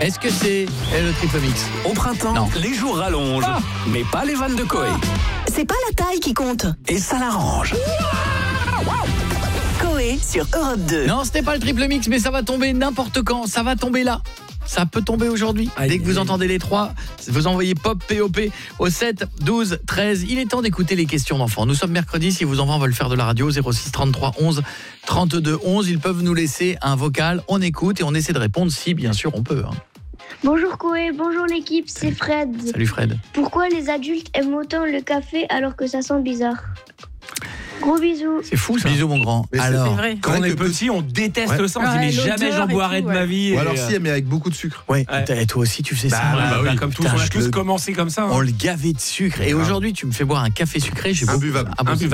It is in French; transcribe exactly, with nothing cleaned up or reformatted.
Est-ce que c'est le triple mix? Au printemps, non. les jours rallongent, ah. mais pas les vannes de Koé. C'est pas la taille qui compte. Et ça l'arrange. Koé sur Europe deux. Non, c'était pas le triple mix, mais ça va tomber n'importe quand. Ça va tomber là. Ça peut tomber aujourd'hui. Aïe, Dès que vous entendez les trois, vous envoyez pop P O P au sept douze treize. Il est temps d'écouter les questions d'enfants. Nous sommes mercredi, si vos enfants veulent faire de la radio, zéro six trente-trois onze trente-deux onze, ils peuvent nous laisser un vocal, on écoute et on essaie de répondre si bien sûr on peut. Hein. Bonjour Koé, bonjour l'équipe, c'est Fred. Salut Fred. Pourquoi les adultes aiment autant le café alors que ça sent bizarre? Gros bisous. C'est fou ça. Bisous mon grand. Mais alors, c'est vrai. Quand on est petit, on déteste ouais. ça. On se dit mais jamais j'en boirai de ma vie. Ou alors si, mais avec beaucoup de sucre. Ouais. ouais. Toi aussi tu fais bah, ça. Bah, bah, oui. Comme tous, on a tous le... commencé comme ça. Hein. On le gavait de sucre. Et aujourd'hui tu me fais boire un café sucré. J'ai imbuvable. Beau...